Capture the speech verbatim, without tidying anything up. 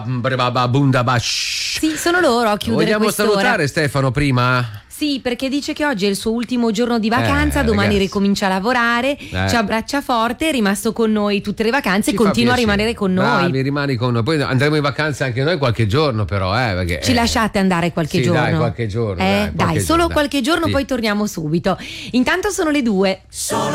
Sì, sono loro a chiudere. Vogliamo quest'ora. salutare Stefano prima? Sì, perché dice che oggi è il suo ultimo giorno di vacanza, Eh, domani ragazzi. ricomincia a lavorare, Eh. ci abbraccia forte, è rimasto con noi tutte le vacanze Ci e fa continua a piacere. rimanere con noi. Bravi, rimani con noi. Poi andremo in vacanza anche noi qualche giorno, però, eh, perché, Ci eh, lasciate andare qualche sì, giorno? dai, qualche giorno, Eh, dai, dai, qualche solo giorno, qualche giorno, sì. poi torniamo subito. Intanto sono le due.